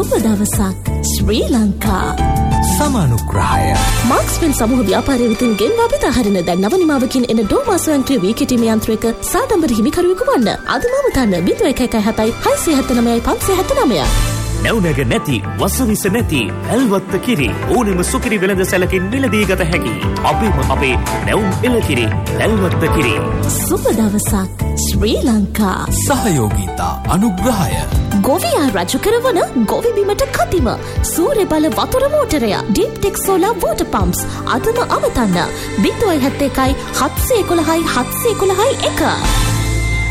සුබ දවසක් ශ්‍රී ලංකා. සමානුග්‍රහය මාක්ස්වෙල් සමූහ ව්‍යාපාරය වෙතින් ගෙන්වා බෙදා හරින දැන් නව නිමාවකින් එන ඩෝමා ස්වයංක්‍රීය වීකිටීම යන්ත්‍රයක සාඩම්බර හිමිකරුවෙකු වන්න. අදම තන්න 0117 679 579. නැවුනග නැති වසවිස නැති ඇල්වත්ත කිරි ඕනෙම සුකිරි වෙළඳ සැලකින් මිලදී ගත හැකි අපේ නැවුම් එළකිරි ඇල්වත්ත කිරි. සුබ දවසක් ශ්‍රී ලංකා. සහයෝගීතා අනුග්‍රහය ගොවියා රජු කරවන ගොවි බිමට කතිම සූර්ය බල වතුර මෝටරය ඩීප්ටෙක් සෝලාර් වෝටර් පම්ප්ස් අදම අමතන්න 071 711 711 1.